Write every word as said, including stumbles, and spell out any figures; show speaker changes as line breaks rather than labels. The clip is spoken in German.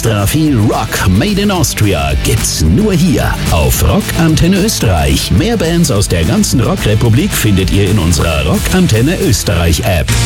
Extra viel Rock made in Austria gibt's nur hier auf Rockantenne Österreich. Mehr Bands aus der ganzen Rockrepublik findet ihr in unserer Rockantenne Österreich App.